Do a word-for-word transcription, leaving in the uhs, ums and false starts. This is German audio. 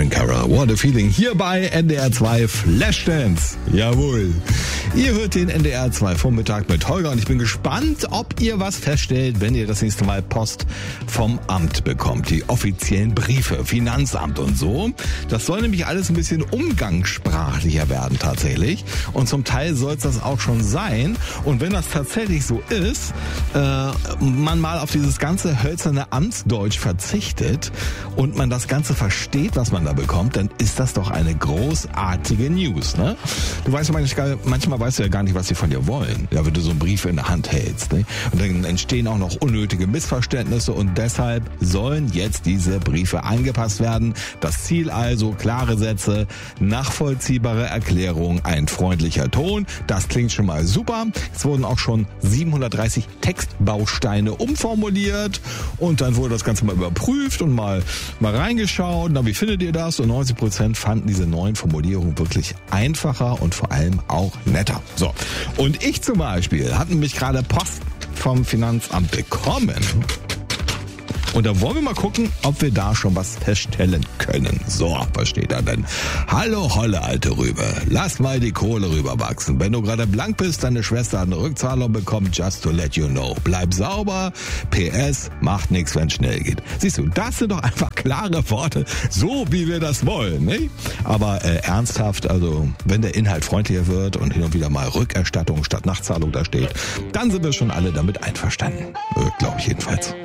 Aaron Carroll, What a Feeling, hier bei N D R zwei Flashdance. Jawohl. Ihr hört den N D R zwei Vormittag mit Holger und ich bin gespannt, ob ihr was feststellt, wenn ihr das nächste Mal Post vom Amt bekommt. Die offiziellen Briefe, Finanzamt und so. Das soll nämlich alles ein bisschen umgangssprachlicher werden tatsächlich. Und zum Teil soll es das auch schon sein. Und wenn das tatsächlich so ist, äh, man mal auf dieses ganze hölzerne Amtsdeutsch verzichtet und man das Ganze versteht, was man da bekommt, dann ist das doch eine großartige News, ne? Du weißt ja manchmal, manchmal weißt du ja gar nicht, was sie von dir wollen, ja, wenn du so einen Brief in der Hand hältst, ne? Und dann entstehen auch noch unnötige Missverständnisse und deshalb sollen jetzt diese Briefe angepasst werden. Das Ziel also, klare Sätze, nachvollziehbare Erklärung, ein freundlicher Ton. Das klingt schon mal super. Es wurden auch schon siebenhundertdreißig Textbausteine umformuliert und dann wurde das Ganze mal überprüft und mal, mal reingeschaut. Na, wie findet ihr das? Und neunzig Prozent fanden diese neuen Formulierungen wirklich einfacher und vor allem auch netter. So. Und ich zum Beispiel hatte nämlich gerade Post vom Finanzamt bekommen. Und da wollen wir mal gucken, ob wir da schon was feststellen können. So, was steht da denn? Hallo, Holle, alte Rübe. Lass mal die Kohle rüberwachsen. Wenn du gerade blank bist, deine Schwester hat eine Rückzahlung bekommen, just to let you know. Bleib sauber. P S, macht nichts, wenn es schnell geht. Siehst du, das sind doch einfach klare Worte, so wie wir das wollen, ne? Aber äh, ernsthaft, also wenn der Inhalt freundlicher wird und hin und wieder mal Rückerstattung statt Nachzahlung da steht, dann sind wir schon alle damit einverstanden. Äh, Glaube ich jedenfalls.